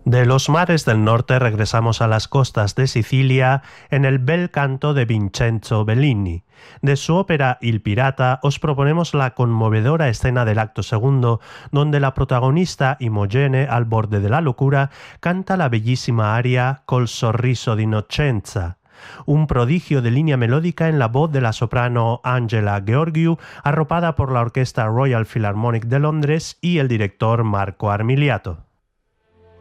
De los mares del norte regresamos a las costas de Sicilia en el bel canto de Vincenzo Bellini. De su ópera Il Pirata os proponemos la conmovedora escena del acto segundo, donde la protagonista Imogene, al borde de la locura, canta la bellísima aria Col sorriso d'innocenza, un prodigio de línea melódica en la voz de la soprano Angela Gheorghiu, arropada por la Orquesta Royal Philharmonic de Londres y el director Marco Armiliato.